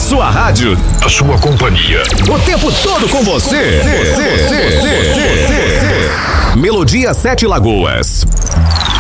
sua rádio, a sua companhia, o tempo todo com você. Melodia 7 Lagoas.